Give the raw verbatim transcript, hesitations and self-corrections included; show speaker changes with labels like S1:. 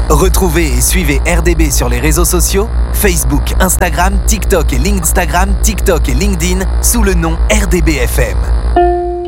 S1: Retrouvez et suivez R D B sur les réseaux sociaux, Facebook, Instagram, TikTok et LinkedIn, TikTok et LinkedIn sous le nom R D B F M.